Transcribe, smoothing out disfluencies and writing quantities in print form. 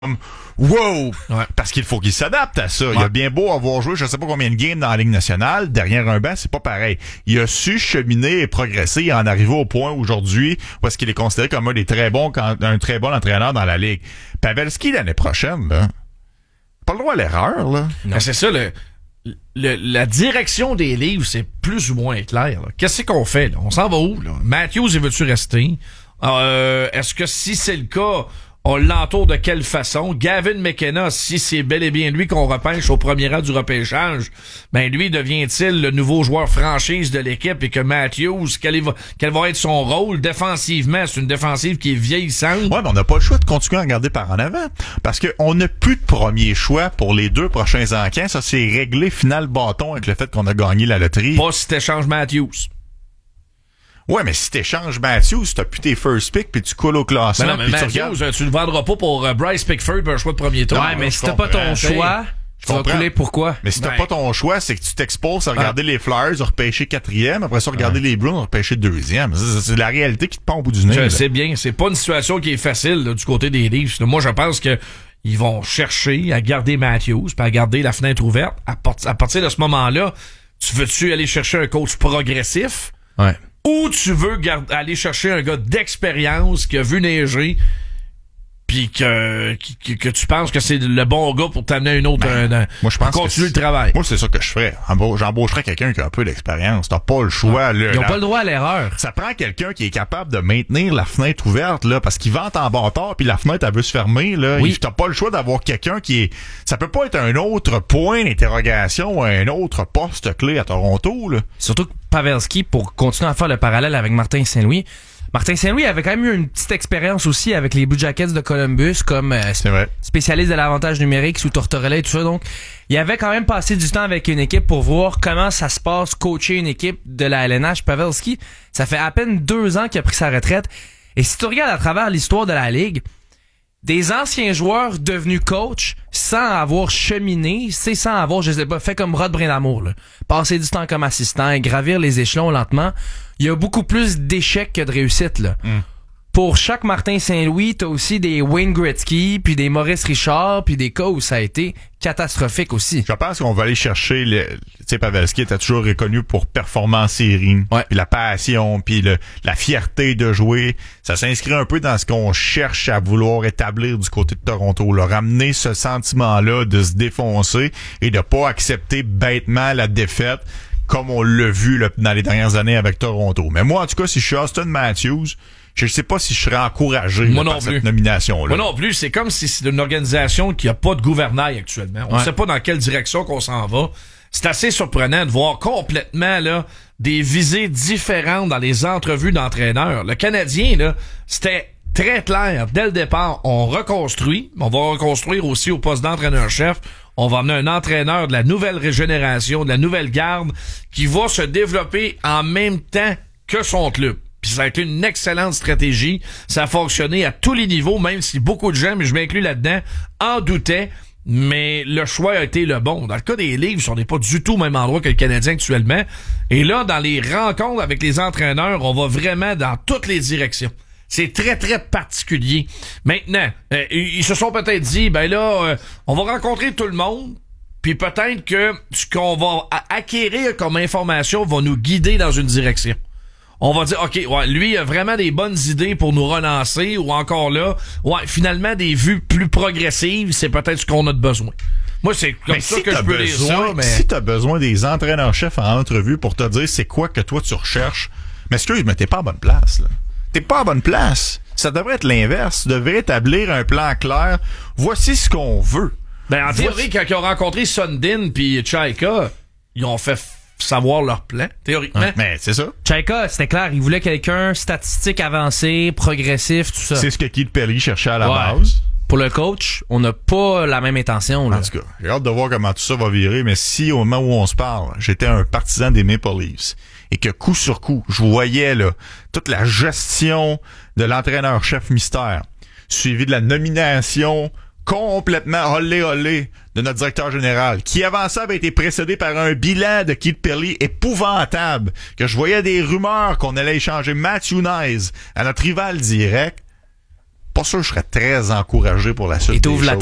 wow! Ouais. Parce qu'il faut qu'il s'adapte à ça. Ouais. Il a bien beau avoir joué je sais pas combien de games dans la Ligue nationale, derrière un banc, c'est pas pareil. Il a su cheminer et progresser et en arriver au point aujourd'hui où est-ce qu'il est considéré comme un très bon entraîneur dans la Ligue. Pavelski, l'année prochaine, là, pas le droit à l'erreur, là. Ben, c'est ça, la direction des livres, c'est plus ou moins clair. Là. Qu'est-ce qu'on fait? Là? On s'en va où? Là? Matthews, il veut-tu rester? Est-ce que si c'est le cas, on l'entoure de quelle façon? Gavin McKenna, si c'est bel et bien lui qu'on repêche au premier rang du repêchage, ben lui devient-il le nouveau joueur franchise de l'équipe et que Matthews, quel va être son rôle défensivement? C'est une défensive qui est vieillissante. Ouais, mais on n'a pas le choix de continuer à regarder par en avant. Parce qu'on n'a plus de premier choix pour les 2 prochains encans. Ça, c'est réglé final bâton avec le fait qu'on a gagné la loterie. Pas si t'échanges Matthews. Ouais, mais si t'échanges Matthews, t'as plus tes first pick puis tu coules au classement. Ben non, mais puis Matthews, tu le vendras pas pour Bryce Pickford pour un choix de premier tour. Ouais, mais je si t'as pas comprends. ton choix, tu vas comprends. couler pourquoi? Mais si t'as pas ton choix, c'est que tu t'exposes à regarder les Flyers, à repêcher 4e, après ça, regarder les Bruins, à repêcher 2e. C'est la réalité qui te pend au bout du nez. Je là. sais bien, c'est pas une situation qui est facile là, du côté des Leafs. Là. Moi, je pense que ils vont chercher à garder Matthews, puis à garder la fenêtre ouverte. À partir de ce moment-là, tu veux-tu aller chercher un coach progressif? Ouais. Ou tu veux aller chercher un gars d'expérience qui a vu neiger puis que tu penses que c'est le bon gars pour t'amener une autre moi, je pense pour continuer que le travail. Moi, c'est ça que je ferais. J'embaucherais quelqu'un qui a un peu d'expérience. T'as pas le choix. Là, Ils ont pas le droit à l'erreur. Ça prend quelqu'un qui est capable de maintenir la fenêtre ouverte, là, parce qu'il vente en bâtard puis la fenêtre, elle veut se fermer, là. Oui. T'as pas le choix d'avoir quelqu'un qui est, ça peut pas être un autre point d'interrogation ou un autre poste clé à Toronto, là. Surtout que Pavelski, pour continuer à faire le parallèle avec Martin Saint-Louis, Martin Saint-Louis avait quand même eu une petite expérience aussi avec les Blue Jackets de Columbus comme C'est vrai. spécialiste de l'avantage numérique sous Tortorella et tout ça. Donc, il avait quand même passé du temps avec une équipe pour voir comment ça se passe coacher une équipe de la LNH. Pavelski, ça fait à peine 2 ans qu'il a pris sa retraite. Et si tu regardes à travers l'histoire de la Ligue, des anciens joueurs devenus coach sans avoir cheminé, c'est sans avoir, je sais pas, fait comme Rod Brindamour, là. Passer du temps comme assistant et gravir les échelons lentement. Il y a beaucoup plus d'échecs que de réussites, là. Pour chaque Martin Saint-Louis, t'as aussi des Wayne Gretzky, puis des Maurice Richard, puis des cas où ça a été catastrophique aussi. Je pense qu'on va aller chercher tu sais, Pavelski était toujours reconnu pour performance en série. Ouais. Puis la passion, puis la fierté de jouer. Ça s'inscrit un peu dans ce qu'on cherche à vouloir établir du côté de Toronto, là. Ramener ce sentiment-là de se défoncer et de pas accepter bêtement la défaite comme on l'a vu là, dans les dernières années avec Toronto. Mais moi, en tout cas, si je suis Austin Matthews, je sais pas si je serais encouragé Moi là, non par plus. cette nomination-là. Moi non plus, c'est comme si c'est une organisation qui a pas de gouvernail actuellement. On sait pas dans quelle direction qu'on s'en va. C'est assez surprenant de voir complètement là des visées différentes dans les entrevues d'entraîneurs. Le Canadien, là, c'était très clair. Dès le départ, on reconstruit. On va reconstruire aussi au poste d'entraîneur-chef. On va amener un entraîneur de la nouvelle régénération, de la nouvelle garde, qui va se développer en même temps que son club. Puis ça a été une excellente stratégie. Ça a fonctionné à tous les niveaux, même si beaucoup de gens, mais je m'inclus là-dedans, en doutaient. Mais le choix a été le bon. Dans le cas des Leafs, on n'est pas du tout au même endroit que le Canadien actuellement. Et là, dans les rencontres avec les entraîneurs, on va vraiment dans toutes les directions. C'est très, très particulier. Maintenant, ils se sont peut-être dit, ben là, on va rencontrer tout le monde, puis peut-être que ce qu'on va acquérir comme information va nous guider dans une direction. On va dire, OK, ouais, lui a vraiment des bonnes idées pour nous relancer, ou encore là, ouais, finalement, des vues plus progressives, c'est peut-être ce qu'on a de besoin. Moi, c'est comme ça si que je peux lire ça, mais... Si t'as besoin des entraîneurs-chefs en entrevue pour te dire c'est quoi que toi tu recherches, mais excuse, mais t'es pas à bonne place, là. T'es pas à bonne place. Ça devrait être l'inverse. Tu devrais établir un plan clair. Voici ce qu'on veut. Ben, en théorie, quand ils ont rencontré Sundin puis Chaika, ils ont fait savoir leur plan, théoriquement. Ouais, mais c'est ça. Chaika, c'était clair, il voulait quelqu'un statistique avancé, progressif, tout ça. C'est ce que Keith Perry cherchait à la Ouais. base. Pour le coach, on n'a pas la même intention, là. En tout cas, j'ai hâte de voir comment tout ça va virer, mais si au moment où on se parle, j'étais un partisan des Maple Leafs et que coup sur coup, je voyais là toute la gestion de l'entraîneur-chef mystère, suivi de la nomination complètement olé de notre directeur général, qui avant ça avait été précédé par un bilan de Keith Perry épouvantable, que je voyais des rumeurs qu'on allait échanger Matthew Nyes à notre rival direct. pas sûr que je serais très encouragé pour la suite Et des t'ouvres la choses.